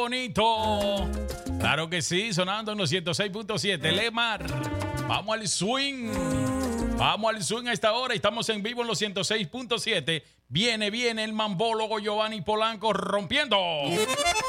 bonito. Claro que sí, sonando en los 106.7. Lemar, vamos al swing. Vamos al swing a esta hora. Estamos en vivo en los 106.7. Viene el mambólogo Giovanni Polanco rompiendo.